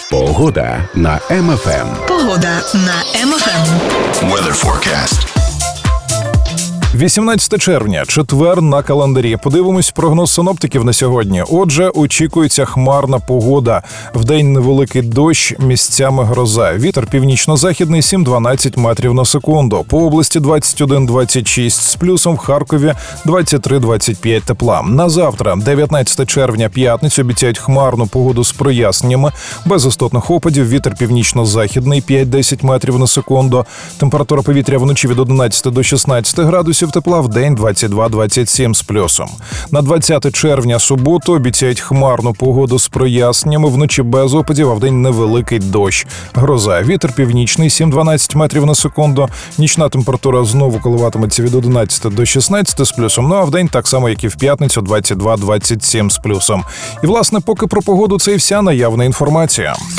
Погода на МФМ. Погода на МФМ. Weather forecast. 18 червня, четвер на календарі. Подивимось прогноз синоптиків на сьогодні. Отже, очікується хмарна погода. Вдень невеликий дощ, місцями гроза. Вітер північно-західний 7-12 метрів на секунду. По області 21-26, з плюсом в Харкові 23-25 тепла. На завтра, 19 червня, п'ятницю, обіцяють хмарну погоду з проясненнями. Без істотних опадів, вітер північно-західний 5-10 метрів на секунду. Температура повітря вночі від 11 до 16 градусів тепла, в день 22-27 з плюсом. На 20 червня, суботу, обіцяють хмарну погоду з проясненнями, вночі без опадів, а вдень невеликий дощ. Гроза, вітер північний 7-12 метрів на секунду. Нічна температура знову коливатиметься від 11 до 16 з плюсом, ну а вдень так само, як і в п'ятницю, 22-27 з плюсом. І, власне, поки про погоду це і вся наявна інформація.